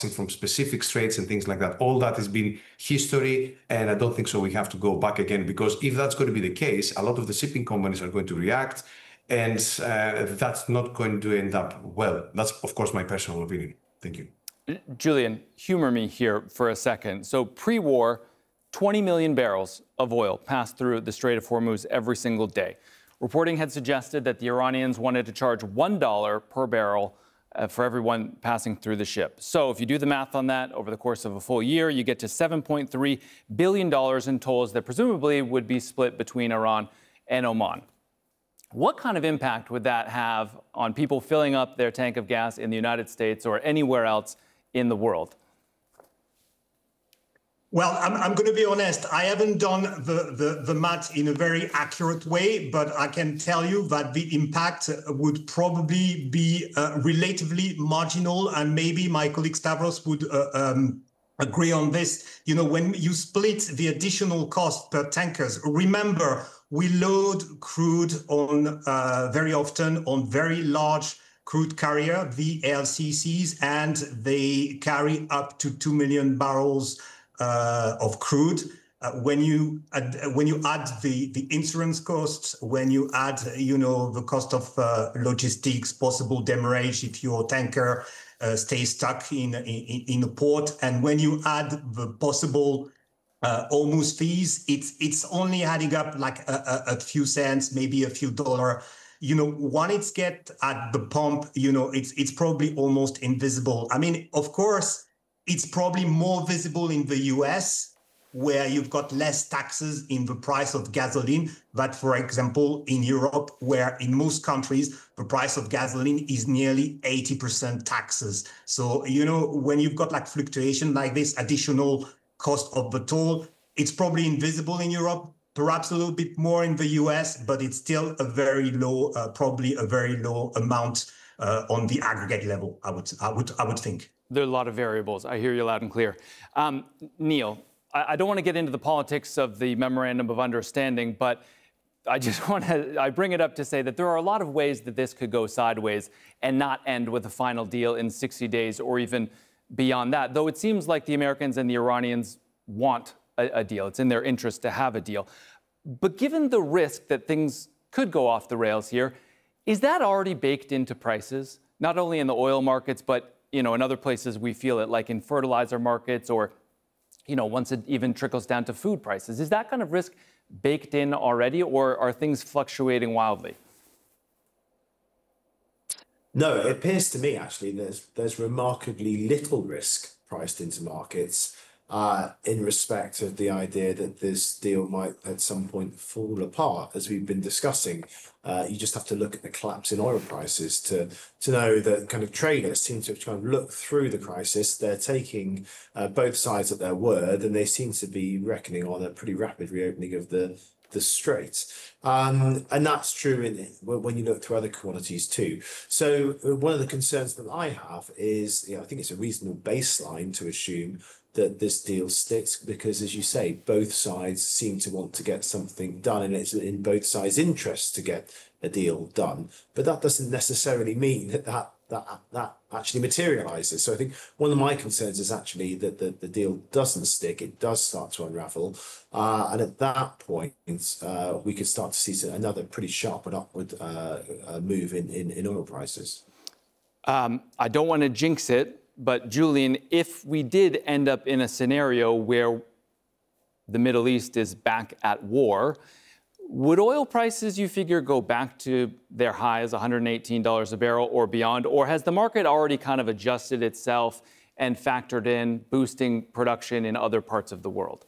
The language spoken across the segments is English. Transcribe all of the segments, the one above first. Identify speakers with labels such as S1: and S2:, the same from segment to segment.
S1: from specific straits and things like that. All that has been history, and I don't think so we have to go back again, because if that's going to be the case, a lot of the shipping companies are going to react, and that's not going to end up well. That's, of course, my personal opinion. Thank you.
S2: Julian, humor me here for a second. So pre-war, 20 million barrels of oil passed through the Strait of Hormuz every single day. Reporting had suggested that the Iranians wanted to charge $1 per barrel for everyone passing through the ship. So if you do the math on that over the course of a full year, you get to $7.3 billion in tolls that presumably would be split between Iran and Oman. What kind of impact would that have on people filling up their tank of gas in the United States or anywhere else in the world?
S3: Well, I'm going to be honest. I haven't done the math in a very accurate way, but I can tell you that the impact would probably be relatively marginal, and maybe my colleague Stavros would agree on this. You know, when you split the additional cost per tankers, remember, we load crude on very often on very large crude carrier, VLCCs, and they carry up to 2 million barrels of crude. When you add the insurance costs, when you add, the cost of logistics, possible demurrage if your tanker stays stuck in a port, and when you add the possible Hormuz fees, it's only adding up like a few cents, maybe a few dollars. When it's get at the pump, it's probably almost invisible. I mean, of course, it's probably more visible in the US, where you've got less taxes in the price of gasoline, but for example, in Europe, where in most countries, the price of gasoline is nearly 80% taxes. So, when you've got like fluctuation like this, additional cost of the toll, it's probably invisible in Europe, perhaps a little bit more in the US, but it's still a very low, probably a very low amount on the aggregate level, I would think.
S2: There are a lot of variables. I hear you loud and clear. Neil, I don't want to get into the politics of the Memorandum of Understanding, but I bring it up to say that there are a lot of ways that this could go sideways and not end with a final deal in 60 days or even beyond that, though it seems like the Americans and the Iranians want a deal. It's in their interest to have a deal. But given the risk that things could go off the rails here, is that already baked into prices, not only in the oil markets, but in other places we feel it, like in fertilizer markets, or once it even trickles down to food prices? Is that kind of risk baked in already, or are things fluctuating wildly?
S4: No, it appears to me actually there's remarkably little risk priced into markets in respect of the idea that this deal might at some point fall apart, as we've been discussing. You just have to look at the collapse in oil prices to know that kind of traders seem to have kind of looked through the crisis. They're taking both sides at their word, and they seem to be reckoning on a pretty rapid reopening of the strait. And that's true when you look to other commodities too. So one of the concerns that I have is, I think it's a reasonable baseline to assume that this deal sticks, because, as you say, both sides seem to want to get something done, and it's in both sides' interest to get a deal done. But that doesn't necessarily mean that actually materializes. So I think one of my concerns is actually that the deal doesn't stick. It does start to unravel. And at that point, we could start to see another pretty sharp and upward move in oil prices.
S2: I don't want to jinx it, but Julian, if we did end up in a scenario where the Middle East is back at war, would oil prices, you figure, go back to their highs, $118 a barrel or beyond? Or has the market already kind of adjusted itself and factored in boosting production in other parts of the world?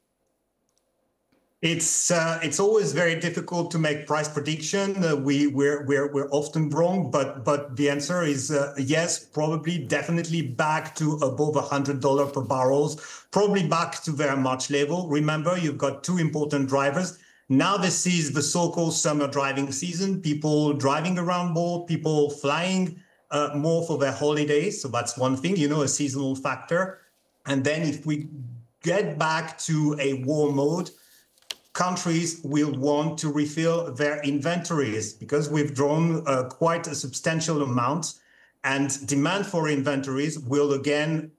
S3: It's always very difficult to make price prediction. We're often wrong, but the answer is yes, probably, definitely back to above $100 per barrels, probably back to their March level. Remember, you've got two important drivers. Now this is the so-called summer driving season. People driving around more, people flying more for their holidays. So that's one thing, a seasonal factor. And then if we get back to a war mode, countries will want to refill their inventories, because we've drawn quite a substantial amount, and demand for inventories will again